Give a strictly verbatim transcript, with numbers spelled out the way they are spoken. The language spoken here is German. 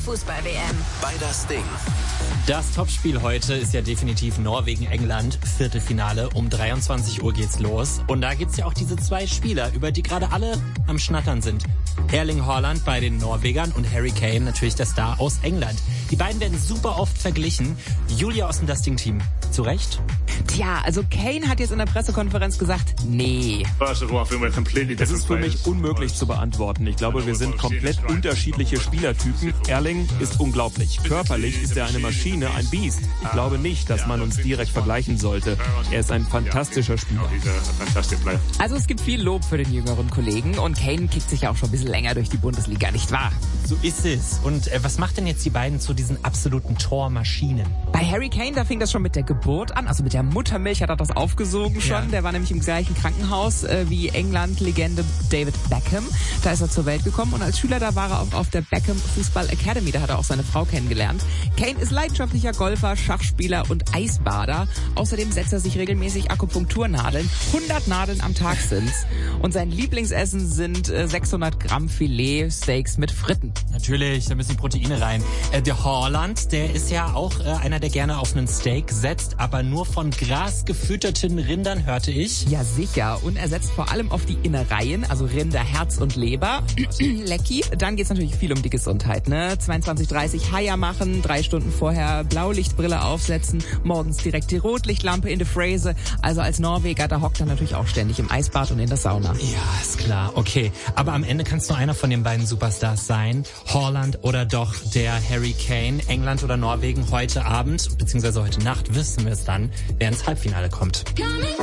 Fußball-W M. Bei das Ding. Das Topspiel heute ist ja definitiv Norwegen-England. Viertelfinale. Um dreiundzwanzig Uhr geht's los. Und da gibt's ja auch diese zwei Spieler, über die gerade alle am Schnattern sind. Erling Haaland bei den Norwegern und Harry Kane, natürlich der Star aus England. Die beiden werden super oft verglichen. Julia aus dem Das Ding-Team. Zu Recht? Tja, also Kane hat jetzt in der Pressekonferenz gesagt, nee. Das ist für mich unmöglich zu beantworten. Ich glaube, wir sind komplett unterschiedliche Spielertypen. Erling ist unglaublich. Körperlich ist er eine Maschine, ein Biest. Ich glaube nicht, dass man uns direkt vergleichen sollte. Er ist ein fantastischer Spieler. Also es gibt viel Lob für den jüngeren Kollegen und Kane kickt sich ja auch schon ein bisschen länger durch die Bundesliga, nicht wahr? So ist es. Und äh, was macht denn jetzt die beiden zu diesen absoluten Tormaschinen? Bei Harry Kane, da fing das schon mit der Geburt an, also mit der Muttermilch hat er das aufgesogen schon. Ja. Der war nämlich im gleichen Krankenhaus äh, wie England-Legende David Beckham. Da ist er zur Welt gekommen und als Schüler, da war er auch auf der Beckham Fußball Academy. Da hat er auch seine Frau kennengelernt. Kane ist leidenschaftlicher Golfer, Schachspieler und Eisbader. Außerdem setzt er sich regelmäßig Akupunkturnadeln. hundert Nadeln am Tag sind's. Und sein Lieblingsessen sind äh, sechshundert Gramm Filetsteaks mit Fritten. Natürlich, da müssen die Proteine rein. Äh, der Haaland, der ist ja auch äh, einer, der gerne auf einen Steak setzt, aber nur von Gras gefütterten Rindern, hörte ich. Ja, sicher. Und er setzt vor allem auf die Innereien, also Rinder, Herz und Leber. Lecki. Dann geht's natürlich viel um die Gesundheit, ne? zweiundzwanzig Dreißig Haia machen, drei Stunden vorher Blaulichtbrille aufsetzen, morgens direkt die Rotlichtlampe in die Fräse. Also als Norweger, da hockt er natürlich auch ständig im Eisbad und in der Sauna. Ja, ist klar. Okay. Aber am Ende kann es nur einer von den beiden Superstars sein. Haaland oder doch der Harry Kane. England oder Norwegen heute Abend, beziehungsweise heute Nacht, wissen wir es dann, wer ins Halbfinale kommt.